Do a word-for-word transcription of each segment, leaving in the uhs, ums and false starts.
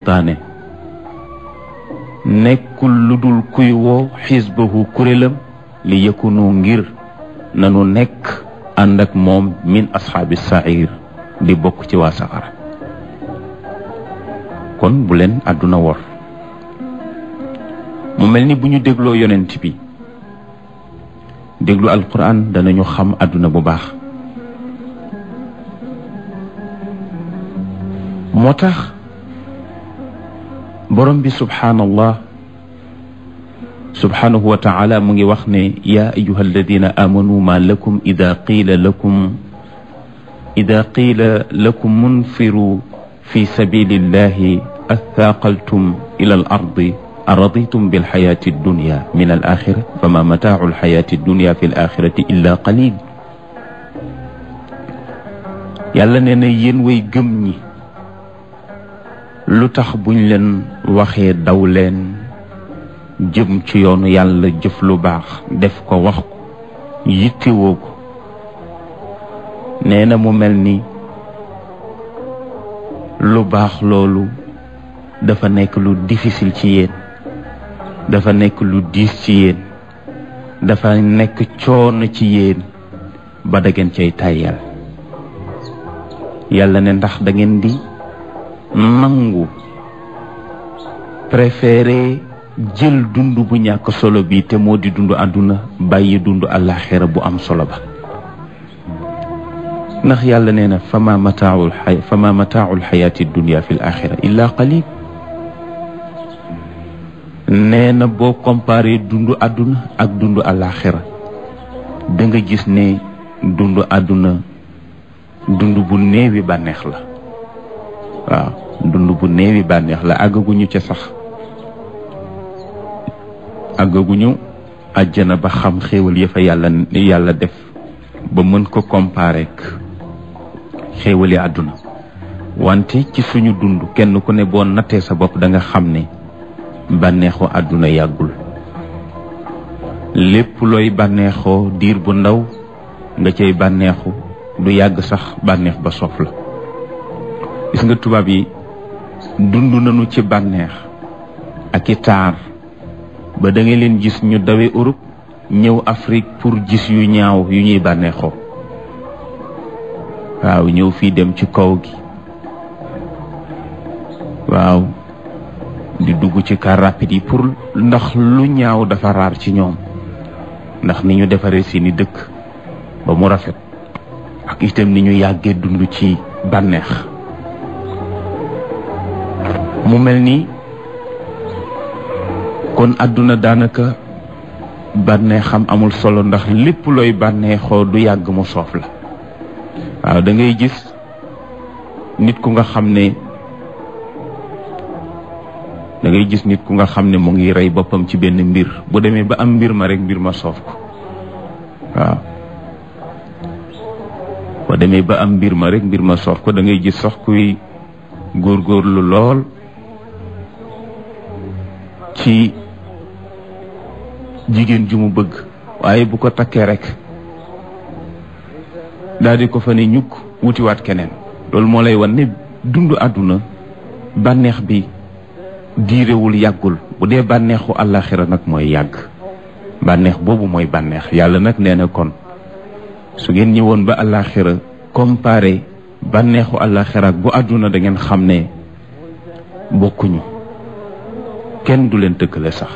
seytaane nekkul lu dul kuy woo xisbahu kurélam li yakunu ngir nanu nekk ànd ak moom min ashaabi sair di bokk ci waa safara. kon bu leen àdduna wor. mu mel ni bu ñu dégloo yonent bi déglu alquran danañu xam àdduna bu baax. moo tax borom bi subhaanallah subhaanahu wa taala mu ngi wax ne yaa ayuha alladina amanu ma lakum ida qiila lakum ida qiila lakum munfiru fi sabilillahi athaaqaltum ila al ardi araditum bilxayaati dunya min al axira fama mataacu alxayaati dunya fi al axirati illa qalil. yàlla nee na yéen way gëm ñi lu tax buñ leen waxee daw leen jëm ci yoonu yàlla jëf lu baax def ko wax ko yittewoo ko nee na mu mel ni lu baax loolu dafa nekk lu difficile ci yéen, dafa nekk lu diis ci yéen, dafa nekk coono ci yéen ba da ngeen cay tàyyal. yàlla ne ndax da ngeen di nangu préféré jël dund bu ñàkk solo bi te moo di dund àdduna bàyyi dund àllaaxira bu am solo ba. ndax yàlla nee na fama mataaul xay fama mataaul xayaati dunia fi l axira illa qalil. nee na boo comparé dund àdduna ak dund àllaaxira da nga gis ne dund àdduna dund bu néewi bànneex la. waaw dund bu néewi bànneex la àggaguñu ca sax àggaguñu àjjana ba xam xéewal ya fa yàlla yàlla def ba mën ko comparer ak xéewali àdduna. wante ci suñu dund kenn ku ne boo nattee sa bopp da nga xam ne bànneexu àdduna yàggul. lépp looy bànneexoo diir bu ndaw nga cay bànneexu du yàgg sax bànneex ba soof la. gis nga tubaab yi dund nañu ci bànneex ak i taar ba da nga leen gis ñu dawe Europe ñëw Afrique pour gis yu ñaaw yu ñuy bànneexoo. waaw ñëw fii dem ci kaw gi waaw di dugg ci car rapide yi pour ndax lu ñaaw dafa raar ci ñoom, ndax ni ñu defaree seeni dëkk ba mu rafet ak itam ni ñu yàggee dund ci bànneex. mu mel ni kon àdduna daanaka bànneexam amul solo ndax lépp looy bànneexoo du yàgg mu soof la. waaw da ngay gis nit ku nga xam ne da ngay gis nit ku nga xam ne mu ngi rey boppam ci benn mbir bu demee ba am mbir ma rek mbir ma soof ko. waaw bu demee ba am mbir ma rek mbir ma soof ko da ngay gis sax kuy góorgóorlu lool ci jigéen ju mu bëgg waaye bu ko takkee rek daal di ko fa ne ñukk wutiwaat keneen. loolu moo lay wan ne dund àdduna bànneex bi diirewul yàggul. bu dee bànneexu àllaaxira nag mooy yàgg. bànneex boobu mooy bànneex. yàlla nag nee na kon su ngeen ñëwoon ba àllaaxira comparé bànneexu àllaaxira ak bu àdduna da ngeen xam ne bokkuñu, kenn du leen tëkkale sax.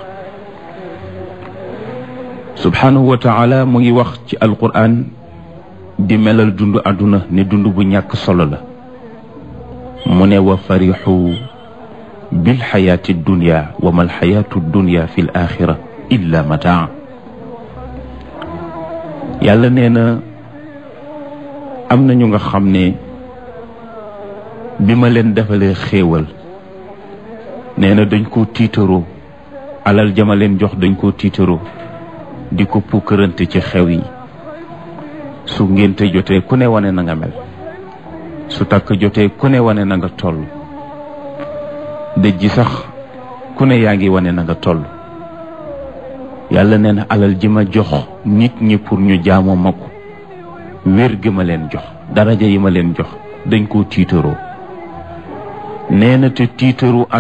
subhanahu wa taala mu ngi wax ci alquran di melal dund àdduna ne dund bu ñàkk solo la. mu ne wa farixu bil xayaati dunya wa mal xayaatu dunya fi l axira illa mataa. yàlla nee na am na ñu nga xam ne bi ma leen defalee xéewal nee na dañ koo tiitaroo. alal jama leen jox dañ koo tiitaroo di ko pukkërante ci xew yi. su ngénte jotee ku ne wane na nga mel, su takk jotee ku ne wane na nga toll, dëj ji sax ku ne yaa ngi wane na nga toll. yàlla nee na alal ji ma jox nit ñi pour ñu jaamoo ma ko, wér gi ma leen jox, daraja yi ma leen jox dañ koo tiitaroo. nee na te tiitaru